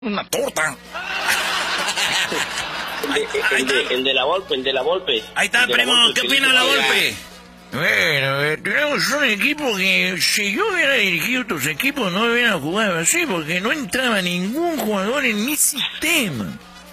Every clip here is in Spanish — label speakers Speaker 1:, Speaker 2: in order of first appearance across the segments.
Speaker 1: Una torta.
Speaker 2: El de la Volpe.
Speaker 1: Ahí está, primo. ¿Qué opina la Volpe? Bueno, tenemos un equipo que si yo hubiera dirigido tus equipos no hubieran jugado así porque no entraba ningún jugador en mi sistema.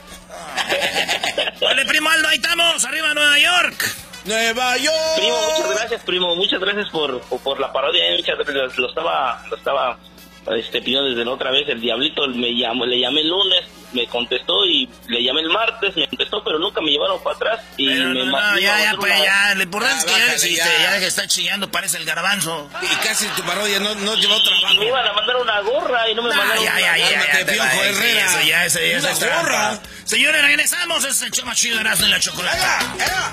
Speaker 1: Vale, primo Aldo, ahí estamos, arriba Nueva York.
Speaker 3: ¡Nueva York!
Speaker 2: Primo, muchas gracias por la parodia. Muchas gracias. Lo estaba pidiendo desde la otra vez. El Diablito le llamé el lunes, me contestó, y le llamé el martes, me contestó, pero nunca me llevaron para atrás. Y
Speaker 1: pero ya, lo importante es que ya existe, ya que está chillando, parece el garbanzo.
Speaker 3: Y casi tu parodia no llevó trabajo.
Speaker 2: Me iban a mandar una gorra y no me mandaron una gorra.
Speaker 1: Ya, esa gorra. Señores, regresamos, es el show más chido de Erasmo y la Chocolata.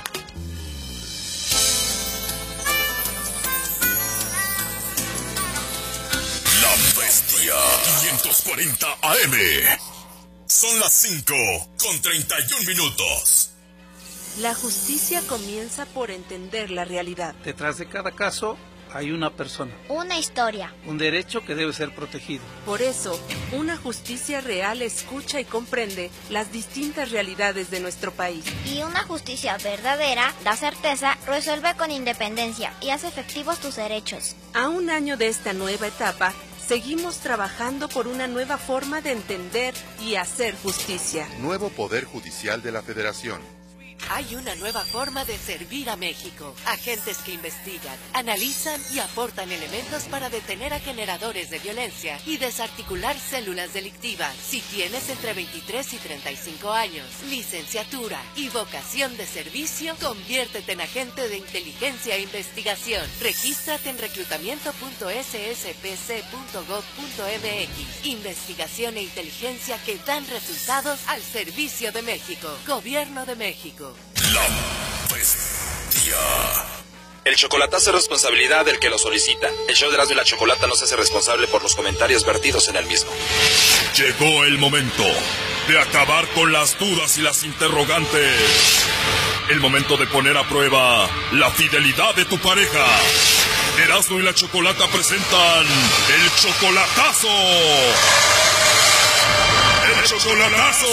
Speaker 4: La Bestia 540 AM. Son las 5:31.
Speaker 5: La justicia comienza por entender la realidad.
Speaker 6: Detrás de cada caso hay una persona.
Speaker 7: Una historia.
Speaker 6: Un derecho que debe ser protegido.
Speaker 5: Por eso, una justicia real escucha y comprende las distintas realidades de nuestro país.
Speaker 7: Y una justicia verdadera da certeza, resuelve con independencia y hace efectivos tus derechos.
Speaker 5: A un año de esta nueva etapa, seguimos trabajando por una nueva forma de entender y hacer justicia.
Speaker 8: Nuevo Poder Judicial de la Federación.
Speaker 9: Hay una nueva forma de servir a México. Agentes que investigan, analizan y aportan elementos para detener a generadores de violencia y desarticular células delictivas. Si tienes entre 23 y 35 años, licenciatura y vocación de servicio, conviértete en agente de inteligencia e investigación. Regístrate en reclutamiento.sspc.gov.mx. Investigación e inteligencia que dan resultados al servicio de México. Gobierno de México.
Speaker 4: La Bestia.
Speaker 10: El chocolatazo es responsabilidad del que lo solicita. El show de Erasmo y la Chocolata no se hace responsable por los comentarios vertidos en el mismo.
Speaker 4: Llegó el momento de acabar con las dudas y las interrogantes. El momento de poner a prueba la fidelidad de tu pareja. Erasmo y la Chocolata presentan el chocolatazo. ¡El chocolatazo!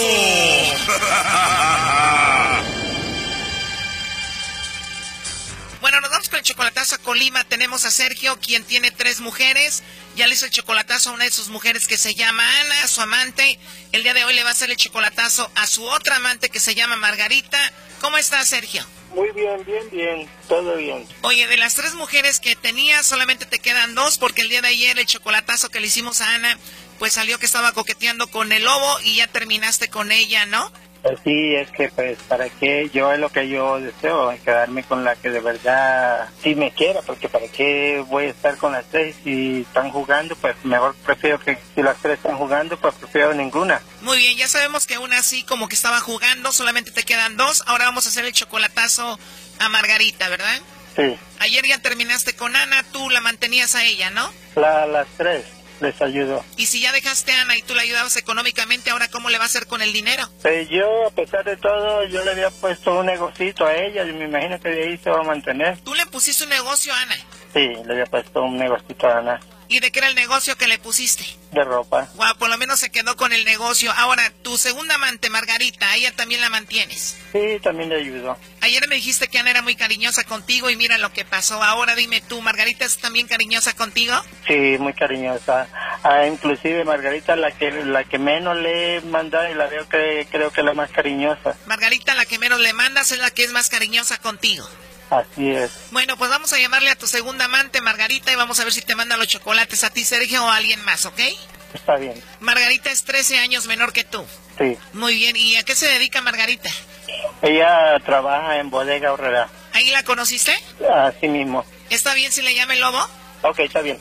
Speaker 11: Bueno, nos vamos con el chocolatazo a Colima. Tenemos a Sergio, quien tiene 3 mujeres. Ya le hizo el chocolatazo a una de sus mujeres que se llama Ana, su amante. El día de hoy le va a hacer el chocolatazo a su otra amante que se llama Margarita. ¿Cómo estás, Sergio?
Speaker 12: Muy bien, todo bien.
Speaker 11: Oye, de las 3 mujeres que tenías, solamente te quedan 2, porque el día de ayer el chocolatazo que le hicimos a Ana, pues salió que estaba coqueteando con el lobo y ya terminaste con ella, ¿no?
Speaker 12: Pues sí, es que pues para qué, yo es lo que yo deseo, quedarme con la que de verdad sí me quiera, porque para qué voy a estar con las 3 si están jugando, pues mejor prefiero que si las 3 están jugando, pues prefiero ninguna.
Speaker 11: Muy bien, ya sabemos que una sí como que estaba jugando, solamente te quedan 2, ahora vamos a hacer el chocolatazo a Margarita, ¿verdad?
Speaker 12: Sí.
Speaker 11: Ayer ya terminaste con Ana, tú la mantenías a ella, ¿no?
Speaker 12: Las 3. Les ayudo.
Speaker 11: Y si ya dejaste a Ana y tú la ayudabas económicamente, ¿ahora cómo le va a hacer con el dinero?
Speaker 12: Yo, a pesar de todo, yo le había puesto un negocito a ella y me imagino que de ahí se va a mantener.
Speaker 11: ¿Tú le pusiste un negocio a Ana?
Speaker 12: Sí, le había puesto un negocito a Ana.
Speaker 11: ¿Y de qué era el negocio que le pusiste?
Speaker 12: De ropa.
Speaker 11: Wow, por lo menos se quedó con el negocio. Ahora, tu segunda amante, Margarita, ¿a ella también la mantienes?
Speaker 12: Sí, también le ayudo.
Speaker 11: Ayer me dijiste que Ana era muy cariñosa contigo y mira lo que pasó. Ahora dime tú, ¿Margarita es también cariñosa contigo?
Speaker 12: Sí, muy cariñosa. Inclusive Margarita, la que menos le he mandado y la veo que creo que es la más cariñosa.
Speaker 11: Margarita, la que menos le mandas es la que es más cariñosa contigo.
Speaker 12: Así es.
Speaker 11: Bueno, pues vamos a llamarle a tu segunda amante, Margarita, y vamos a ver si te manda los chocolates a ti, Sergio, o a alguien más, ¿ok?
Speaker 12: Está bien.
Speaker 11: Margarita es 13 años menor que tú.
Speaker 12: Sí.
Speaker 11: Muy bien, ¿y a qué se dedica Margarita?
Speaker 12: Ella trabaja en Bodega Aurrera.
Speaker 11: ¿Ahí la conociste?
Speaker 12: Así mismo.
Speaker 11: ¿Está bien si le llama el lobo?
Speaker 12: Ok, está bien.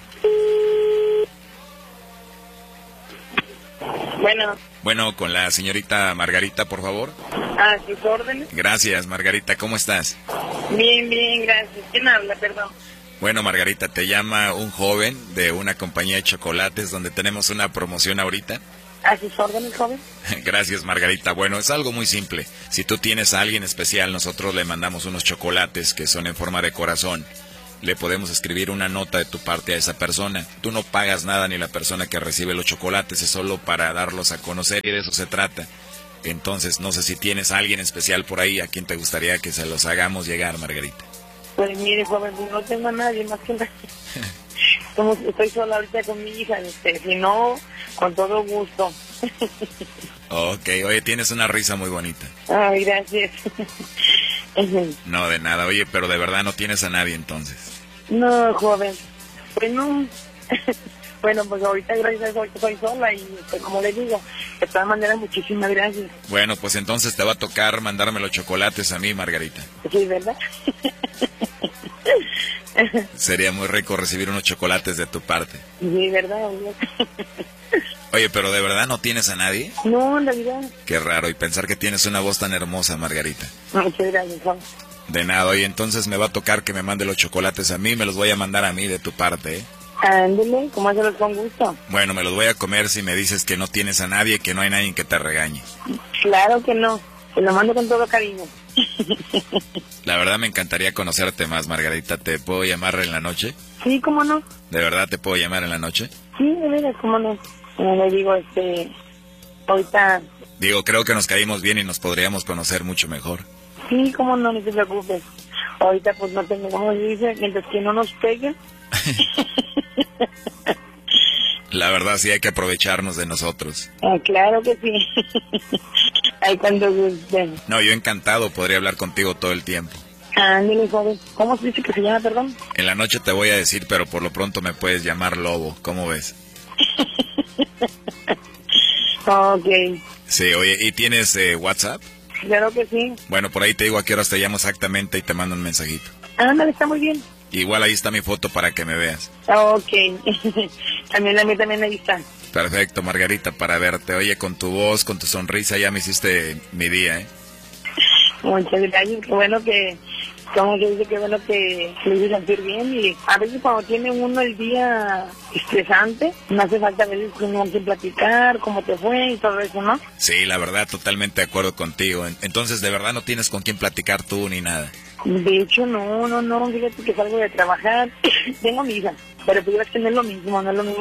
Speaker 13: Bueno, con la señorita Margarita, por favor.
Speaker 14: A sus órdenes.
Speaker 13: Gracias, Margarita. ¿Cómo estás?
Speaker 14: Bien, gracias. ¿Quién habla, perdón?
Speaker 13: Bueno, Margarita, te llama un joven de una compañía de chocolates donde tenemos una promoción ahorita.
Speaker 14: A sus órdenes, joven.
Speaker 13: Gracias, Margarita. Bueno, es algo muy simple. Si tú tienes a alguien especial, nosotros le mandamos unos chocolates que son en forma de corazón. le podemos escribir una nota de tu parte a esa persona. Tú no pagas nada ni la persona que recibe los chocolates, es solo para darlos a conocer y de eso se trata. Entonces, no sé si tienes a alguien especial por ahí a quien te gustaría que se los hagamos llegar, Margarita.
Speaker 14: Pues mire, joven, no tengo a nadie más que nadie. Como estoy sola ahorita con mi hija, si no, con todo gusto.
Speaker 13: Ok, oye, tienes una risa muy bonita.
Speaker 14: Ay, gracias.
Speaker 13: No, de nada, oye, pero de verdad no tienes a nadie entonces.
Speaker 14: No, joven, pues no. Bueno, pues ahorita gracias a eso estoy sola y pues, como le digo, de todas maneras muchísimas gracias.
Speaker 13: Bueno, pues entonces te va a tocar mandarme los chocolates a mí, Margarita.
Speaker 14: Sí, ¿verdad?
Speaker 13: Sería muy rico recibir unos chocolates de tu parte.
Speaker 14: Sí, ¿verdad?
Speaker 13: Oye, pero ¿de verdad no tienes a nadie?
Speaker 14: No, en realidad.
Speaker 13: Qué raro, y pensar que tienes una voz tan hermosa, Margarita.
Speaker 14: Muchas gracias, Juan.
Speaker 13: De nada, oye, entonces me va a tocar que me mande los chocolates a mí, me los voy a mandar a mí de tu parte, ¿eh?
Speaker 14: Ándale, comáselos con gusto.
Speaker 13: Bueno, me los voy a comer si me dices que no tienes a nadie, que no hay nadie que te regañe.
Speaker 14: Claro que no, te lo mando con todo cariño.
Speaker 13: La verdad me encantaría conocerte más, Margarita. ¿Te puedo llamar en la noche?
Speaker 14: Sí, ¿cómo no?
Speaker 13: ¿De verdad te puedo llamar en la noche?
Speaker 14: Sí, de veras, ¿cómo no? Le digo, ahorita...
Speaker 13: Digo, creo que nos caímos bien y nos podríamos conocer mucho mejor.
Speaker 14: Sí, ¿cómo no? No te preocupes. Ahorita pues no tengo, como se dice, mientras que no nos peguen.
Speaker 13: La verdad sí hay que aprovecharnos de nosotros.
Speaker 14: Ah, claro que sí. Ay, cuando gusten.
Speaker 13: No, yo encantado podría hablar contigo todo el tiempo.
Speaker 14: Ándale, joven. ¿Cómo se dice que se llama, perdón?
Speaker 13: En la noche te voy a decir, pero por lo pronto me puedes llamar Lobo. ¿Cómo ves?
Speaker 14: Ok.
Speaker 13: Sí, oye, ¿y tienes WhatsApp?
Speaker 14: Claro que sí.
Speaker 13: Bueno, por ahí te digo a qué horas te llamo exactamente y te mando un mensajito.
Speaker 14: Ándale, está muy bien.
Speaker 13: Igual ahí está mi foto para que me veas.
Speaker 14: Ok. También la mía también ahí está.
Speaker 13: Perfecto, Margarita, para verte. Oye, con tu voz, con tu sonrisa ya me hiciste mi día, ¿eh?
Speaker 14: Muchas gracias. Qué bueno que... Como que dice, qué bueno que le hice sentir bien. Y a veces cuando tiene uno el día estresante, no hace falta a veces con quien platicar, cómo te fue y todo eso, ¿no?
Speaker 13: Sí, la verdad, totalmente de acuerdo contigo. Entonces, ¿de verdad no tienes con quién platicar tú ni nada?
Speaker 14: De hecho, no, fíjate que salgo de trabajar, tengo mi hija, pero pues que no es lo mismo,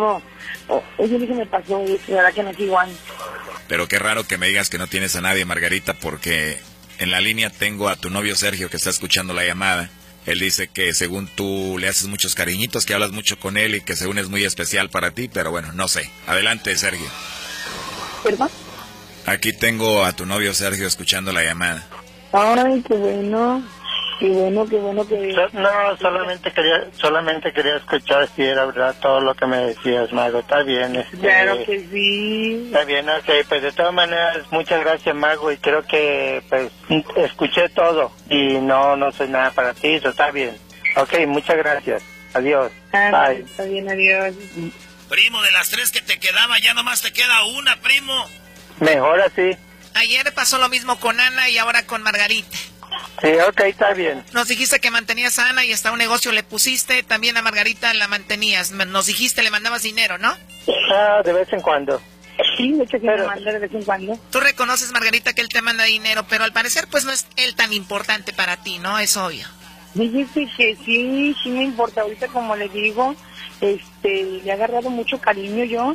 Speaker 14: eso sí que me pasó, es verdad que no es igual.
Speaker 13: Pero qué raro que me digas que no tienes a nadie, Margarita, porque en la línea tengo a tu novio Sergio que está escuchando la llamada. Él dice que según tú le haces muchos cariñitos, que hablas mucho con él y que según es muy especial para ti, pero bueno, no sé. Adelante, Sergio.
Speaker 14: ¿Perdón?
Speaker 13: Aquí tengo a tu novio Sergio escuchando la llamada.
Speaker 14: Ay, qué bueno. Qué bueno que...
Speaker 12: No, solamente quería escuchar si era verdad todo lo que me decías, Mago. Está bien.
Speaker 14: Claro que sí.
Speaker 12: Está bien, ok. Pues de todas maneras, muchas gracias, Mago. Y creo que pues escuché todo. Y no soy nada para ti, eso está bien. Ok, muchas gracias. Adiós. Bye.
Speaker 14: Está bien, adiós.
Speaker 1: Primo, de las 3 que te quedaba, ya nomás te queda una, primo.
Speaker 12: Mejor así.
Speaker 11: Ayer pasó lo mismo con Ana y ahora con Margarita.
Speaker 12: Sí, ok, está bien.
Speaker 11: Nos dijiste que mantenías a Ana y hasta un negocio le pusiste, también a Margarita la mantenías. Nos dijiste le mandabas dinero, ¿no?
Speaker 12: Ah, de vez en cuando.
Speaker 14: Sí, de hecho sí me manda de vez en cuando.
Speaker 11: Tú reconoces, Margarita, que él te manda dinero, pero al parecer pues no es él tan importante para ti, ¿no? Es obvio.
Speaker 14: Fíjese que sí me importa. Ahorita, como le digo, le he agarrado mucho cariño yo.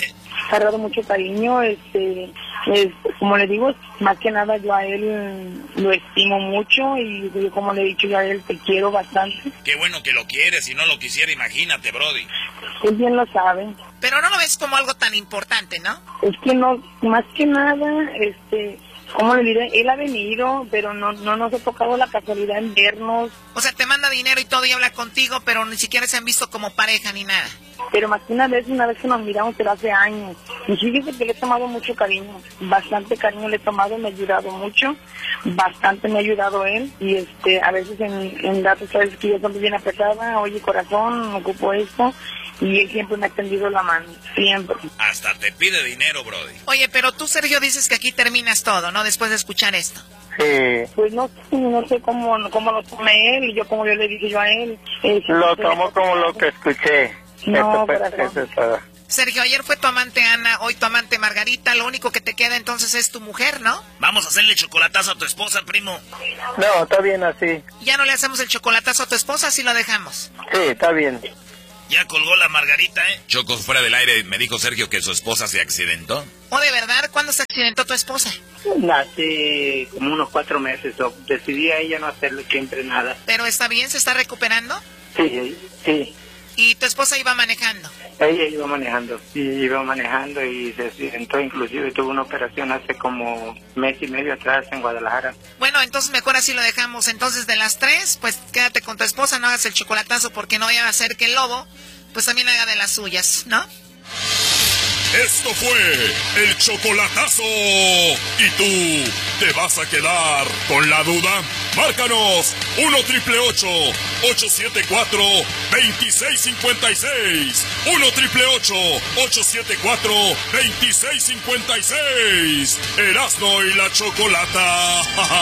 Speaker 14: Como le digo, más que nada yo a él lo estimo mucho y yo, como le he dicho yo a él, te quiero bastante.
Speaker 1: Qué bueno que lo quieres, si no lo quisiera, imagínate, Brody.
Speaker 14: Él bien lo sabe.
Speaker 11: Pero no lo ves como algo tan importante, ¿no?
Speaker 14: Es que no, más que nada, ¿cómo le diré? Él ha venido, pero no nos ha tocado la casualidad en vernos.
Speaker 11: O sea, te manda dinero y todo y habla contigo, pero ni siquiera se han visto como pareja ni nada.
Speaker 14: Pero más que una vez que nos miramos, pero hace años. Y fíjese que le he tomado mucho cariño, bastante cariño le he tomado, me ha ayudado mucho, bastante me ha ayudado él. Y a veces en datos, sabes que yo estoy bien apretada, oye corazón, me ocupo esto. Y él siempre me ha tendido la mano, siempre.
Speaker 1: Hasta te pide dinero, Brody.
Speaker 11: Oye, pero tú, Sergio, dices que aquí terminas todo, ¿no? Después de escuchar esto.
Speaker 12: Sí.
Speaker 14: Pues no sé cómo lo tome él y yo como yo le dije yo a él.
Speaker 12: Lo tomo como lo que escuché.
Speaker 14: No,
Speaker 12: eso es todo.
Speaker 11: Sergio, ayer fue tu amante Ana, hoy tu amante Margarita. Lo único que te queda entonces es tu mujer, ¿no?
Speaker 1: Vamos a hacerle chocolatazo a tu esposa, primo.
Speaker 12: No, está bien así.
Speaker 11: Ya no le hacemos el chocolatazo a tu esposa, así lo dejamos.
Speaker 12: Sí, está bien.
Speaker 1: Ya colgó la Margarita, ¿eh?
Speaker 13: Choco, fuera del aire, me dijo Sergio que su esposa se accidentó.
Speaker 11: ¿O de verdad? ¿Cuándo se accidentó tu esposa?
Speaker 12: Hace como unos 4 meses. Decidí a ella no hacerle siempre nada.
Speaker 11: ¿Pero está bien? ¿Se está recuperando?
Speaker 12: Sí, sí.
Speaker 11: ¿Y tu esposa iba manejando?
Speaker 12: Ella iba manejando. Sí, iba manejando y se accidentó. Inclusive tuvo una operación hace como mes y medio atrás en Guadalajara.
Speaker 11: Bueno, entonces mejor así lo dejamos. Entonces de las 3, pues quédate con tu esposa, no hagas el chocolatazo porque no vaya a hacer que el lobo, pues también haga de las suyas, ¿no?
Speaker 4: Esto fue el chocolatazo. ¿Y tú te vas a quedar con la duda? Márcanos 1-888-874-2656. 1-888-874-2656. Erasmo y la Chocolata.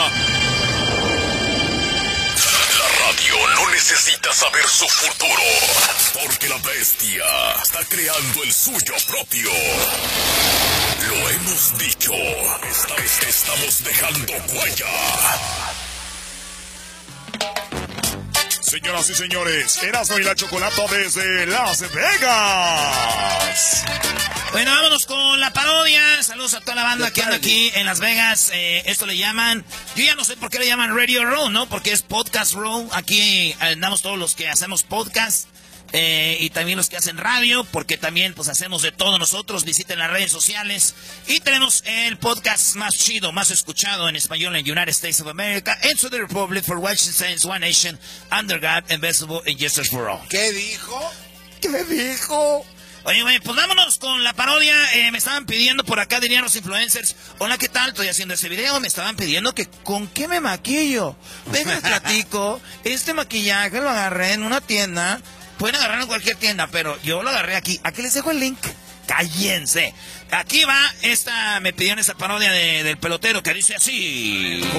Speaker 15: La radio no necesita saber su futuro, porque la bestia está creando el suyo propio. Lo hemos dicho, estamos dejando huella.
Speaker 4: Señoras y señores, Erasmo y la Chocolata desde Las Vegas.
Speaker 1: Bueno, vámonos con la parodia. Saludos a toda la banda que anda aquí en Las Vegas. Esto le llaman, yo ya no sé por qué le llaman Radio Row, ¿no? Porque es Podcast Row. Aquí andamos todos los que hacemos podcast. Y también los que hacen radio, porque también pues hacemos de todo nosotros. Visiten las redes sociales y tenemos el podcast más chido, más escuchado en español en United States of America, Into the Republic, for Washington Saints, One Nation, Under God, Invisible and Justice for All.
Speaker 3: ¿Qué dijo?
Speaker 1: ¿Qué dijo? Oye, güey, pues vámonos con la parodia. Me estaban pidiendo por acá, dirían los influencers. Hola, ¿qué tal? Estoy haciendo ese video. Me estaban pidiendo que ¿con qué me maquillo? Venga, platico. Este maquillaje lo agarré en una tienda. Pueden agarrarlo en cualquier tienda, pero yo lo agarré aquí. Aquí les dejo el link. Cállense. Aquí va me pidieron esa parodia del pelotero que dice así.